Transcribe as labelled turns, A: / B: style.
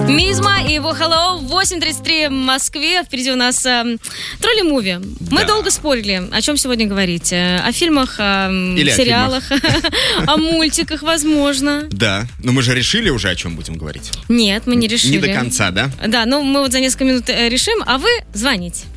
A: Мизма и его Hello. 8:33 в Москве. Впереди у нас тролли-муви. Мы долго спорили, о чем сегодня говорить. О фильмах, о сериалах, о мультиках, возможно.
B: Да, но мы же решили уже, о чем будем говорить.
A: Нет, мы не решили.
B: Не до конца, да?
A: Да, ну мы вот за несколько минут решим, а вы звоните.